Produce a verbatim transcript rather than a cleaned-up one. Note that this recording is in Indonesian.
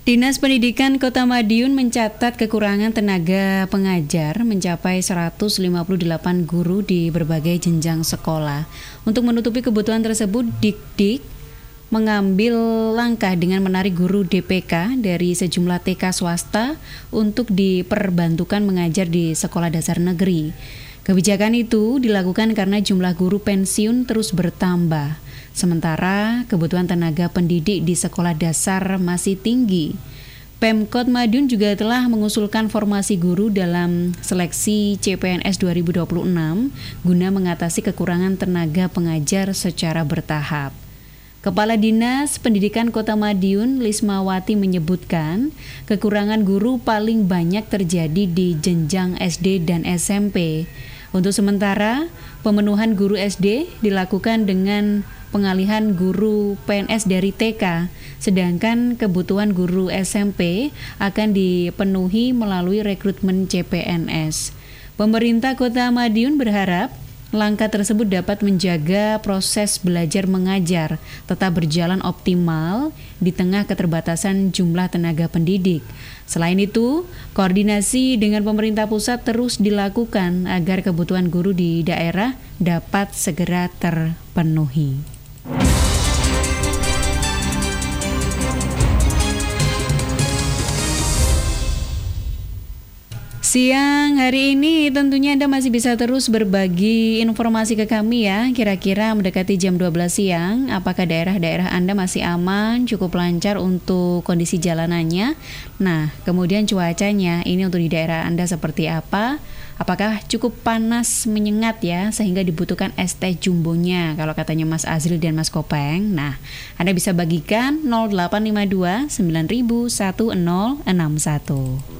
Dinas Pendidikan Kota Madiun mencatat kekurangan tenaga pengajar mencapai seratus lima puluh delapan guru di berbagai jenjang sekolah. Untuk menutupi kebutuhan tersebut, Dikdik mengambil langkah dengan menarik guru D P K dari sejumlah T K swasta untuk diperbantukan mengajar di sekolah dasar negeri. Kebijakan itu dilakukan karena jumlah guru pensiun terus bertambah, sementara kebutuhan tenaga pendidik di sekolah dasar masih tinggi. Pemkot Madiun juga telah mengusulkan formasi guru dalam seleksi C P N S dua ribu dua puluh enam guna mengatasi kekurangan tenaga pengajar secara bertahap. Kepala Dinas Pendidikan Kota Madiun, Lismawati, menyebutkan kekurangan guru paling banyak terjadi di jenjang S D dan S M P. Untuk sementara, pemenuhan guru S D dilakukan dengan pengalihan guru P N S dari T K, sedangkan kebutuhan guru S M P akan dipenuhi melalui rekrutmen C P N S. Pemerintah Kota Madiun berharap langkah tersebut dapat menjaga proses belajar mengajar tetap berjalan optimal di tengah keterbatasan jumlah tenaga pendidik. Selain itu, koordinasi dengan pemerintah pusat terus dilakukan agar kebutuhan guru di daerah dapat segera terpenuhi. Siang hari ini tentunya Anda masih bisa terus berbagi informasi ke kami ya. Kira-kira mendekati jam dua belas siang, apakah daerah-daerah Anda masih aman, cukup lancar untuk kondisi jalanannya? Nah, kemudian cuacanya ini untuk di daerah Anda seperti apa? Apakah cukup panas menyengat ya, sehingga dibutuhkan es teh jumbonya kalau katanya Mas Azril dan Mas Kopeng? Nah, Anda bisa bagikan nol delapan lima dua sembilan nol nol satu nol enam satu.